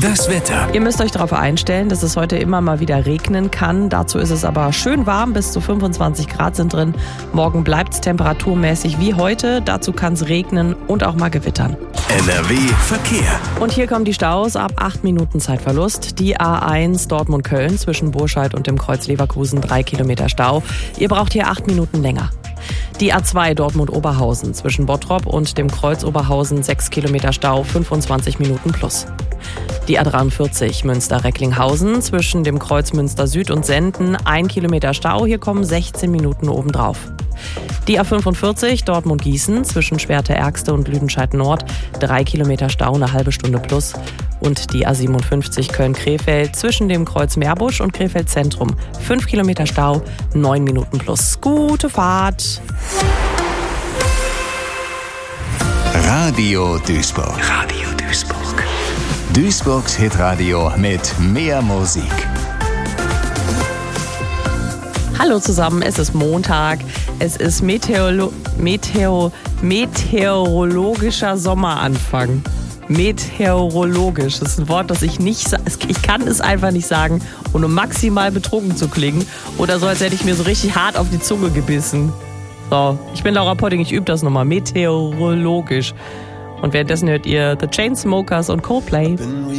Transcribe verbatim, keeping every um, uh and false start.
Das Wetter. Ihr müsst euch darauf einstellen, dass es heute immer mal wieder regnen kann. Dazu ist es aber schön warm, bis zu fünfundzwanzig Grad sind drin. Morgen bleibt es temperaturmäßig wie heute. Dazu kann es regnen und auch mal gewittern. N R W Verkehr. Und hier kommen die Staus ab acht Minuten Zeitverlust. Die A eins Dortmund-Köln zwischen Burscheid und dem Kreuz Leverkusen drei Kilometer Stau. Ihr braucht hier acht Minuten länger. Die A zwei Dortmund-Oberhausen zwischen Bottrop und dem Kreuz Oberhausen sechs Kilometer Stau, fünfundzwanzig Minuten plus. Die A dreiundvierzig Münster-Recklinghausen zwischen dem Kreuz Münster Süd und Senden ein Kilometer Stau, hier kommen sechzehn Minuten obendrauf. Die A fünfundvierzig Dortmund-Gießen zwischen Schwerte-Ergste und Lüdenscheid-Nord drei Kilometer Stau, eine halbe Stunde plus. Und die A siebenundfünfzig Köln-Krefeld zwischen dem Kreuz Meerbusch und Krefeld Zentrum fünf Kilometer Stau, neun Minuten plus. Gute Fahrt! Radio Duisburg. Radio Duisburg. Duisburgs Hitradio mit mehr Musik. Hallo zusammen, es ist Montag, es ist Meteorolo- Meteo- meteorologischer Sommeranfang. Meteorologisch, das ist ein Wort, das ich nicht, ich kann es einfach nicht sagen, ohne maximal betrunken zu klingen oder so, als hätte ich mir so richtig hart auf die Zunge gebissen. So, ich bin Laura Potting, ich übe das nochmal, meteorologisch. Und währenddessen hört ihr The Chainsmokers und Coldplay.